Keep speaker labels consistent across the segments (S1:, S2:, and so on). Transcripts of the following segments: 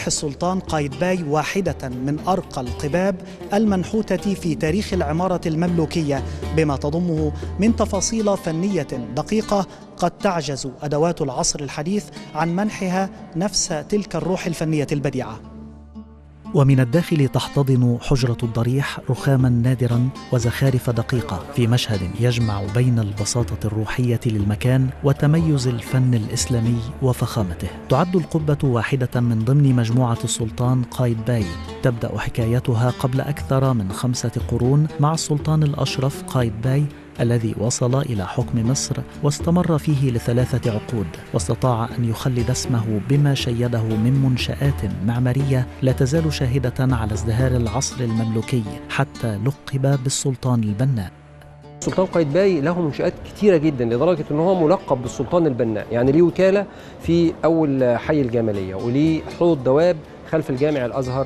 S1: السلطان قايتباي واحدة من أرقى القباب المنحوتة في تاريخ العمارة المملوكية، بما تضمه من تفاصيل فنية دقيقة قد تعجز أدوات العصر الحديث عن منحها نفس تلك الروح الفنية البديعة. ومن الداخل تحتضن حجرة الضريح رخاما نادرا وزخارف دقيقة في مشهد يجمع بين البساطة الروحية للمكان وتميز الفن الإسلامي وفخامته. تعد القبة واحدة من ضمن مجموعة السلطان قايتباي، تبدأ حكايتها قبل أكثر من 5 قرون مع السلطان الأشرف قايتباي الذي وصل إلى حكم مصر واستمر فيه ل3 عقود، واستطاع أن يخلد اسمه بما شيده من منشآت معمارية لا تزال شاهدة على ازدهار العصر المملوكي حتى لقب بالسلطان البناء.
S2: السلطان قايتباي له منشآت كتيرة جدا لدرجة أنه هو ملقب بالسلطان البناء، يعني ليه وكالة في أول حي الجمالية، وليه حوض دواب خلف الجامع الأزهر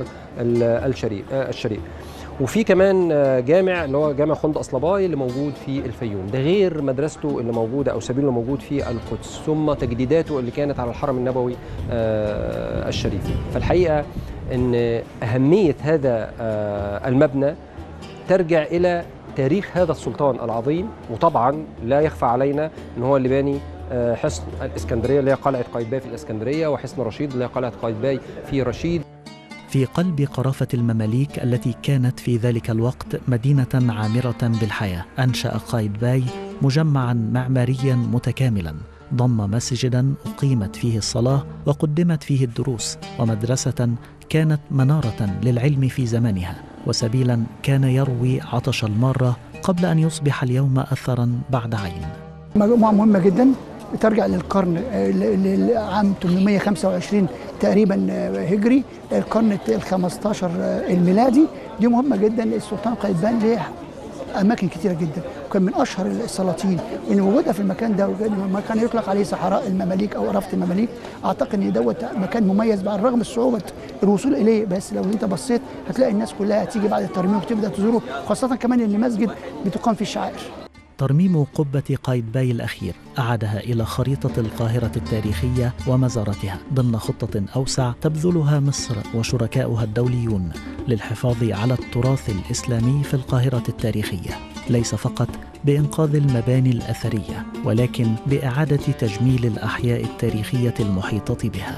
S2: الشريف، وفي كمان جامع اللي هو جامع خند أصلباي اللي موجود في الفيوم، ده غير مدرسته اللي موجودة أو سبيله اللي موجود في القدس، ثم تجديداته اللي كانت على الحرم النبوي الشريف. فالحقيقة أن أهمية هذا المبنى ترجع إلى تاريخ هذا السلطان العظيم، وطبعا لا يخفى علينا أن هو اللي باني حصن الإسكندرية اللي هي قلعة قايتباي في الإسكندرية، وحصن رشيد اللي هي قلعة قايتباي في رشيد.
S1: في قلب قرافة المماليك التي كانت في ذلك الوقت مدينة عامرة بالحياة، أنشأ قايتباي مجمعاً معمارياً متكاملاً ضم مسجداً أقيمت فيه الصلاة وقدمت فيه الدروس، ومدرسة كانت منارة للعلم في زمانها، وسبيلاً كان يروي عطش المارة قبل أن يصبح اليوم أثراً بعد عين.
S3: مجموعة مهمة جداً ترجع للقرن عام 825 تقريبا هجري، القرن ال15 الميلادي. دي مهمة جدا. السلطان قايتباي ليه أماكن كتيرة جدا، وكان من أشهر السلاطين، وإن وجودها في المكان ده كان يطلق عليه صحراء المماليك أو رفت المماليك. أعتقد إن دوت مكان مميز على الرغم من صعوبة الوصول إليه، بس لو أنت بصيت هتلاقي الناس كلها هتيجي بعد الترميم وتبدأ تزوره، خاصة كمان إن مسجد بتقام فيه الشعائر.
S1: ترميم قبة قايتباي الأخير أعادها إلى خريطة القاهرة التاريخية ومزاراتها ضمن خطة أوسع تبذلها مصر وشركاؤها الدوليون للحفاظ على التراث الإسلامي في القاهرة التاريخية، ليس فقط بإنقاذ المباني الأثرية ولكن بإعادة تجميل الأحياء التاريخية المحيطة بها.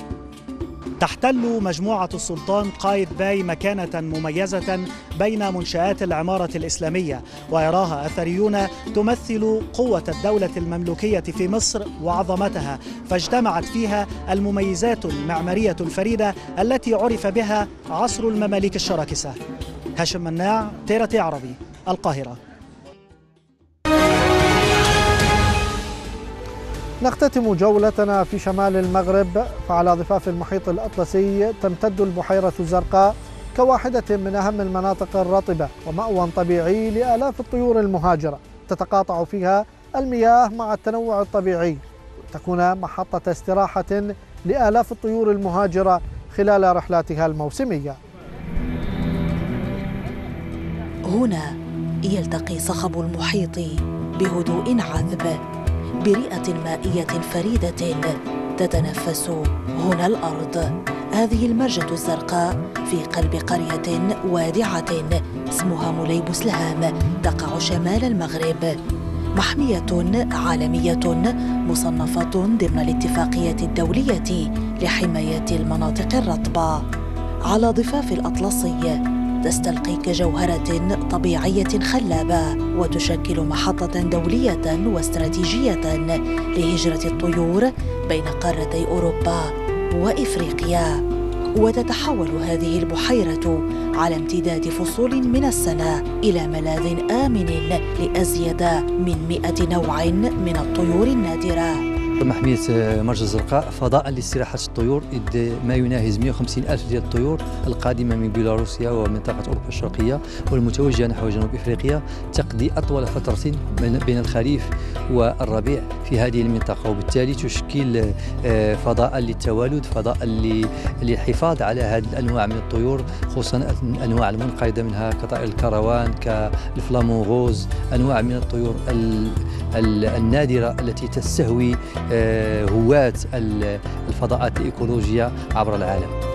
S1: تحتل مجموعة السلطان قايتباي مكانة مميزة بين منشآت العمارة الإسلامية، ويراها أثريون تمثل قوة الدولة المملوكية في مصر وعظمتها، فاجتمعت فيها المميزات المعمارية الفريدة التي عرف بها عصر المماليك الشراكسة. هاشم مناع، تيرتي عربي، القاهرة.
S4: نختتم جولتنا في شمال المغرب، فعلى ضفاف المحيط الأطلسي تمتد البحيرة الزرقاء كواحدة من أهم المناطق الرطبة ومأوى طبيعي لآلاف الطيور المهاجرة، تتقاطع فيها المياه مع التنوع الطبيعي، تكون محطة استراحة لآلاف الطيور المهاجرة خلال رحلاتها الموسمية.
S5: هنا يلتقي صخب المحيط بهدوء عذب برئة مائية فريدة تتنفس هنا الأرض. هذه المرجة الزرقاء في قلب قرية وادعة اسمها مولي بوسلهام تقع شمال المغرب، محمية عالمية مصنفة ضمن الاتفاقية الدولية لحماية المناطق الرطبة. على ضفاف الأطلسي تستلقي كجوهرة طبيعية خلابة، وتشكل محطة دولية واستراتيجية لهجرة الطيور بين قارتي أوروبا وإفريقيا. وتتحول هذه البحيرة على امتداد فصول من السنة إلى ملاذ آمن لأزيد من 100 نوع من الطيور النادرة.
S6: محمية مرج الزرقاء فضاء لاستراحة الطيور، إذ ما يناهز 150 ألف ديال الطيور القادمة من بيلاروسيا ومنطقة أوروبا الشرقية والمتوجهة نحو جنوب إفريقيا تقضي أطول فترة بين الخريف والربيع في هذه المنطقة، وبالتالي تشكل فضاء للتوالد، فضاء للحفاظ على هذه الأنواع من الطيور، خصوصا الأنواع المنقرضة منها كطائر الكروان كالفلامونغوز، أنواع من الطيور النادرة التي تستهوي هواة الفضاءات الإيكولوجية عبر العالم.